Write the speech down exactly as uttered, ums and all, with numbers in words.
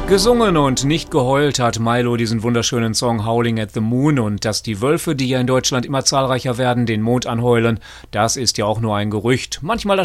Gesungen und nicht geheult hat Milo diesen wunderschönen Song Howling at the Moon, und dass die Wölfe, die ja in Deutschland immer zahlreicher werden, den Mond anheulen, das ist ja auch nur ein Gerücht. Manchmal